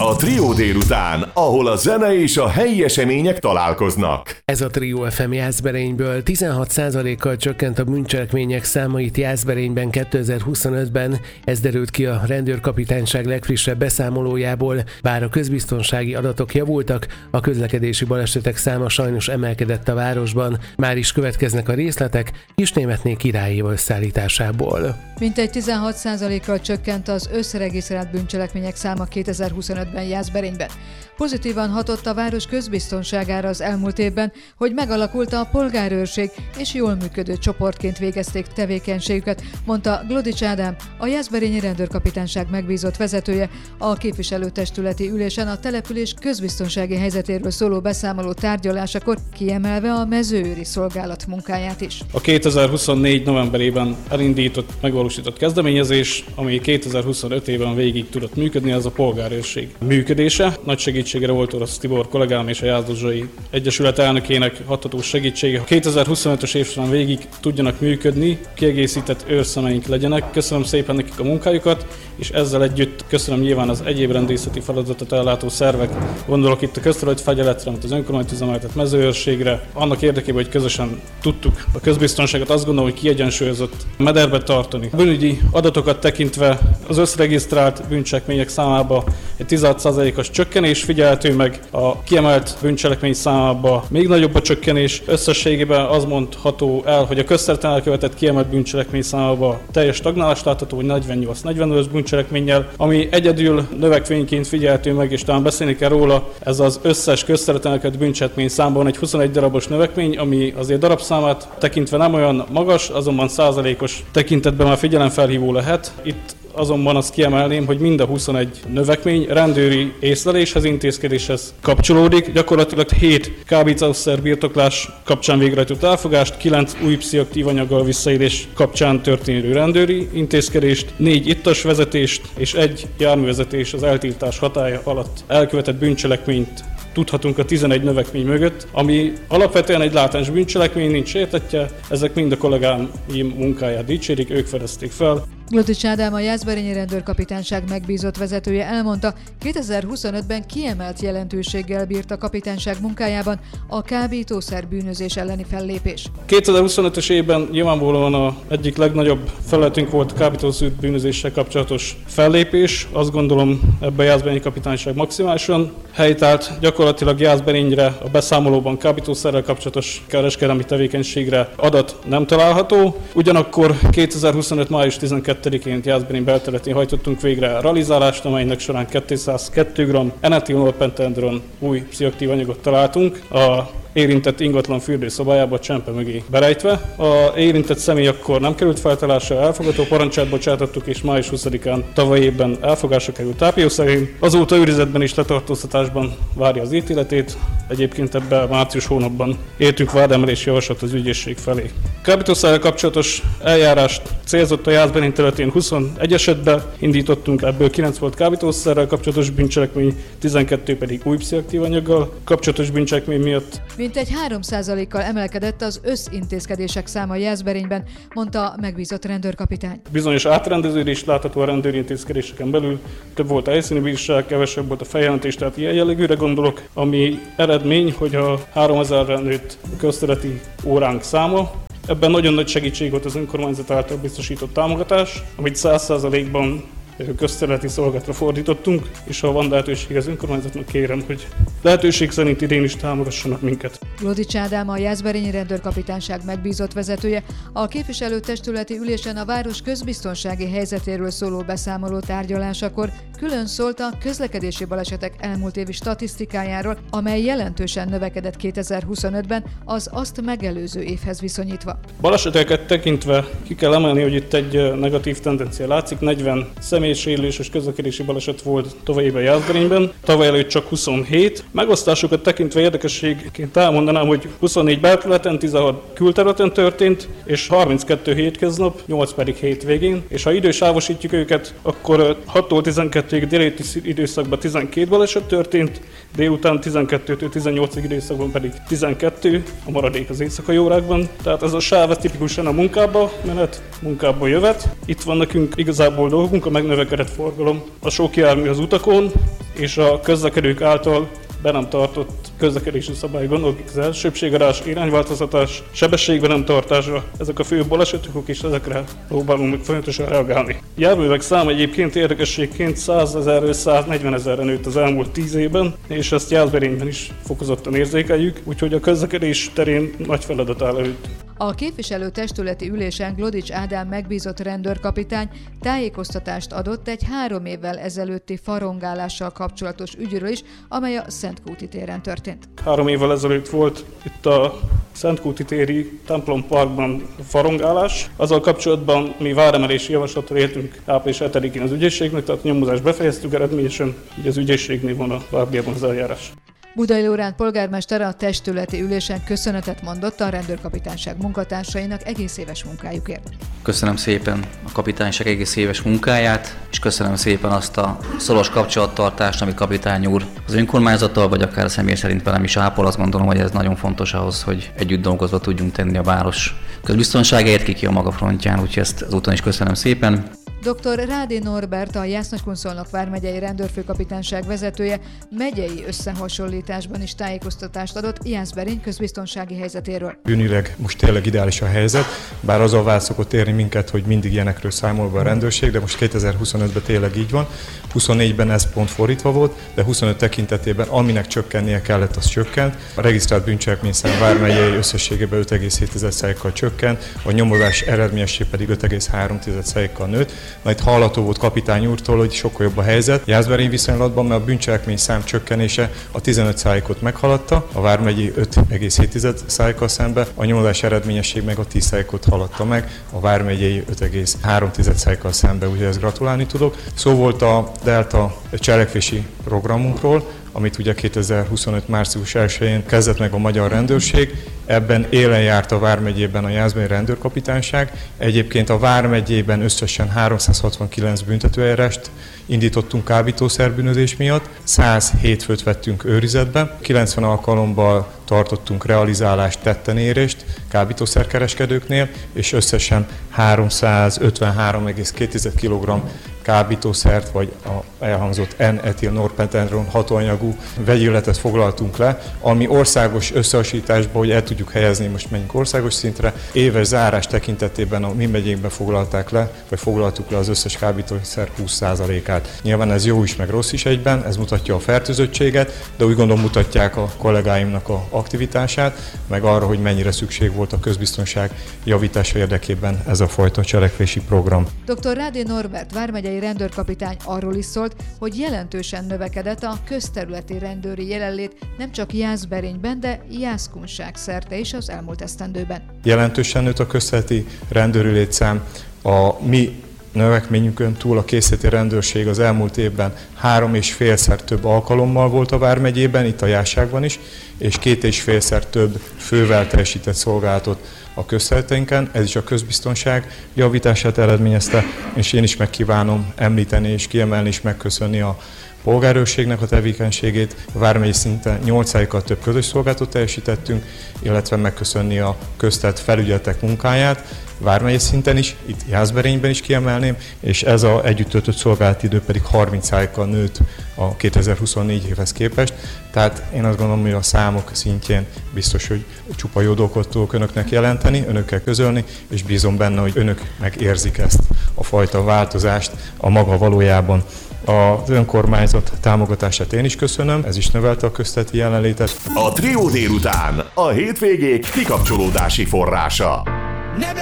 A Trió délután, ahol a zene és a helyi események találkoznak. Ez a Trió FM Jászberényből. 16%-kal csökkent a bűncselekmények száma itt Jászberényben 2025-ben. Ez derült ki a rendőrkapitányság legfrissebb beszámolójából. Bár a közbiztonsági adatok javultak, a közlekedési balesetek száma sajnos emelkedett a városban. Már is következnek a részletek Kisnémetné Királyi összeállításából. Mintegy 16%-kal csökkent az összregisztrált bűncselekmények száma 2025-ben Jászberényben. Pozitívan hatott a város közbiztonságára az elmúlt évben, hogy megalakult a polgárőrség, és jól működő csoportként végezték tevékenységüket, mondta Glodics Ádám, a Jászberényi Rendőrkapitányság megbízott vezetője a képviselőtestületi ülésen a település közbiztonsági helyzetéről szóló beszámoló tárgyalásakor, kiemelve a mezőőri szolgálat munkáját is. A 2024 novemberében elindított, megvalósított kezdeményezés, ami 2025 évben végig tudott működni, az a polgárőrség működése. Nagy segítségre volt Orosz Tibor kollégám és a Jászberény Egyesület elnökének hathatós segítsége. A 2025-ös év során végig tudjanak működni, kiegészített őrszemeink legyenek. Köszönöm szépen nekik a munkájukat, és ezzel együtt köszönöm nyilván az egyéb rendészeti feladatot ellátó szervek. Gondolok itt a közterületfegyeletre, az önkormányzati üzemeltet mezőőrségre. Annak érdekében, hogy közösen tudtuk a közbiztonságot, azt gondolom, hogy kiegyensúlyozott mederbe tartani. A bűnügyi adatokat tekintve az összregisztrált bűncselekmények számába egy 16%-os csökkenés figyelhető meg, a kiemelt bűncselekmény számába még nagyobb a csökkenés. Összességében az mondható el, hogy a közterületen elkövetett kiemelt bűncselekmény számába teljes stagnálást látható, hogy 48-45 bűncselekménnyel, ami egyedül növekvényként figyelhető meg, és talán beszélni kell róla, ez az összes közterületen elkövetett bűncselekmény számban egy 21 darabos növekmény, ami azért darabszámát tekintve nem olyan magas, azonban százalékos tekintetben már figyelemfelhívó lehet. Itt azonban azt kiemelném, hogy mind a 21 növekmény rendőri észleléshez, intézkedéshez kapcsolódik. Gyakorlatilag 7 kábítószer birtoklás kapcsán végrehajtott elfogást, 9 új pszichoaktív anyaggal visszaélés kapcsán történő rendőri intézkedést, 4 ittas vezetést és 1 járművezetés az eltiltás hatálya alatt elkövetett bűncselekményt tudhatunk a 11 növekmény mögött, ami alapvetően egy látens bűncselekmény, nincs sértettje, ezek mind a kollégáim munkáját dicsérik, ők fedezték fel. Glodics Ádám, a Jászberényi Rendőrkapitányság megbízott vezetője elmondta, 2025-ben kiemelt jelentőséggel bírt a kapitányság munkájában a kábítószer bűnözés elleni fellépés. 2025-ös évben nyilvánvalóan az egyik legnagyobb felületünk volt a kábítószer bűnözéssel kapcsolatos fellépés. Azt gondolom, ebben a Jászberényi Kapitányság maximálisan helytált. Gyakorlatilag Jászberényre a beszámolóban kábítószerrel kapcsolatos kereskedelmi tevékenységre adat nem található. Ugyanakkor 2025. május 12-én Jászberény belterületén hajtottunk végre realizálást, amelynek során 202 g enetilnolpentendron új pszichoaktív anyagot találtunk a érintett ingatlan fürdőszobájába csempe mögé berejtve. A érintett személy akkor nem került feltárásra, elfogadó parancsát bocsátottuk, és május 20-án tavaly évben elfogásra került tápjó szerint. Azóta őrizetben és letartóztatásban várja az ítéletét. Egyébként ebben március hónapban értünk vádemelési javaslat az ügyészség felé. Kábítószerrel kapcsolatos eljárást célzott a Jászberény területén 21 esetben indítottunk, ebből 9 volt kábítószerrel kapcsolatos bűncselekmény, 12 pedig új pszichoaktív anyaggal kapcsolatos bűncselekmény miatt. Mintegy 3%-kal emelkedett az összintézkedések száma Jászberényben, mondta a megbízott rendőrkapitány. Bizonyos átrendeződés látható a rendőri intézkedéseken belül, több volt a helyszíni bírság, kevesebb volt a feljelentés, tehát ilyen jellegűre gondolok, ami eredmény, hogy a 3000-re nőtt közterületi óránk száma. Ebben nagyon nagy segítség volt az önkormányzat által biztosított támogatás, amit 100%-ban közterületi szolgálatra fordítottunk, és ha van lehetőség az önkormányzatnak, kérem, hogy lehetőség szerint idén is támogassanak minket. Glodics Ádám, a Jászberényi Rendőrkapitányság megbízott vezetője, a képviselőtestületi ülésen a város közbiztonsági helyzetéről szóló beszámoló tárgyalásakor külön szólt a közlekedési balesetek elmúlt évi statisztikájáról, amely jelentősen növekedett 2025-ben az azt megelőző évhez viszonyítva. Baleseteket tekintve ki kell emelni, hogy itt egy negatív tendencia látszik, 40 személysérüléses közlekedési baleset volt tavaly évben Jászberényben, tavaly előtt csak 27. Megosztásokat tekintve érdekességként elmondanám, hogy 24 belterületen, 16 külterületen történt, és 32 hétköznap, 8 pedig hétvégén. És ha idősávosítjuk őket, akkor 6-tól 12-ig délelőtti időszakban 12 baleset történt, délután 12-től 18-ig időszakban pedig 12, a maradék az éjszakai órákban. Tehát ez a sáv ez tipikusan a munkába menet, munkába jövet. Itt van nekünk igazából dolgunk, a megnövekedett forgalom, a sok jármű az utakon, és a közlekedők által be nem tartott közlekedési szabály, gondolok az elsőbbségadás, irányváltoztatás, sebességben nem tartása, ezek a fő balesetek, és ezekre próbálunk folyamatosan reagálni. Járművek száma egyébként érdekességként 100 000-ről 140 000-re nőtt az elmúlt 10 évben, és ezt Jászberényben is fokozottan érzékeljük, úgyhogy a közlekedés terén nagy feladat áll előtt. A képviselőtestületi ülésen Glodics Ádám megbízott rendőrkapitány tájékoztatást adott egy 3 évvel ezelőtti farongálással kapcsolatos ügyről is, amely a Szentkúti téren történt. 3 évvel ezelőtt volt itt a Szentkúti téri templom parkban farongálás. Azzal kapcsolatban mi váremelési javaslattal éltünk április 7-én az ügyészségnek, tehát nyomozást befejeztük eredményesen, így az ügyészségnél van a várdiában az eljárás. Budai Lóránt polgármester a testületi ülésen köszönetet mondott a rendőrkapitányság munkatársainak egész éves munkájukért. Köszönöm szépen a kapitányság egész éves munkáját, és köszönöm szépen azt a szoros kapcsolattartást, amit kapitány úr az önkormányzattal, vagy akár személy szerint velem is ápol. Azt gondolom, hogy ez nagyon fontos ahhoz, hogy együtt dolgozva tudjunk tenni a város közbiztonságáért, ki a maga frontján, úgyhogy ezt azúton is köszönöm szépen. Dr. Rádi Norbert, a Jász-Nagykunszolnok vármegyei rendőrfőkapitányság vezetője megyei összehasonlításban is tájékoztatást adott Jászberény közbiztonsági helyzetéről. Bűnileg most tényleg ideális a helyzet, bár az a vád szokott érni minket, hogy mindig ilyenekről számol be a rendőrség, de most 2025-ben tényleg így van. 24-ben ez pont fordítva volt, de 25 tekintetében aminek csökkennie kellett, az csökkent. A regisztrált bűncselekményszám vármegyei összességében 5,7%-kal csökkent, a nyomozás eredményesség pedig 5,3%-kal nőtt. Majd hallható volt kapitány úrtól, hogy sokkal jobb a helyzet Jászberény viszonylatban, mert a bűncselekmény szám csökkenése a 15%-ot meghaladta, a vármegyi 5,7%-kal szembe, a nyomozás eredményesség meg a 10%-ot haladta meg, a vármegyei 5,3%-kal szembe, úgyhogy ezt gratulálni tudok. Szó volt a Delta cselekvési programunkról, amit ugye 2025. március 1-én kezdett meg a magyar rendőrség. Ebben élen járt a vármegyében a Jászberényi rendőrkapitányság. Egyébként a vármegyében összesen 369 büntetőeljárást indítottunk kábítószerbűnözés miatt, 107 főt vettünk őrizetbe, 90 alkalommal tartottunk realizálást, tettenérést kábítószerkereskedőknél, és összesen 353,2 kg kábítószert, vagy a elhangzott N-etil-norpentendron hatóanyagú vegyületet foglaltunk le, ami országos összehasonlításban, hogy el tudjuk helyezni, most menjünk országos szintre, éves zárás tekintetében a mi megyénkben foglalták le, vagy foglaltuk le az összes kábítószer 20%-át. Nyilván ez jó is, meg rossz is egyben, ez mutatja a fertőzöttséget, de úgy gondolom mutatják a kollégáimnak a aktivitását, meg arra, hogy mennyire szükség volt a közbiztonság javítása érdekében ez a fajta cselekvési program. Dr. Rádi Norbert vármegyei rendőrkapitány arról is szólt, hogy jelentősen növekedett a közterületi rendőri jelenlét nem csak Jászberényben, de Jászkunság szerte is az elmúlt esztendőben. Jelentősen nőtt a közterületi rendőri létszám. A mi növekményünkön túl a készleti rendőrség az elmúlt évben 3,5-szer több alkalommal volt a vármegyében, itt a Jászságban is, és 2,5-szer több fővel teljesített szolgálatot a közterületeinken. Ez is a közbiztonság javítását eredményezte, és én is megkívánom említeni és kiemelni és megköszönni a polgárőrségnek a tevékenységét. A vármegyi szinten 8%-kal több közös szolgálatot teljesítettünk, illetve megköszönni a közterület felügyeletek munkáját, vármegyi szinten is, itt Jászberényben is kiemelném, és ez az együtt töltött szolgálati idő pedig 30%-kal nőtt a 2024 évhez képest. Tehát én azt gondolom, hogy a számok szintjén biztos, hogy csupa jó dolgot tudok önöknek jelenteni, önökkel közölni, és bízom benne, hogy önök megérzik ezt a fajta változást a maga valójában. Az önkormányzat támogatását én is köszönöm, ez is növelte a közterületi jelenlétet. A Trió délután a hétvégék kikapcsolódási forrása.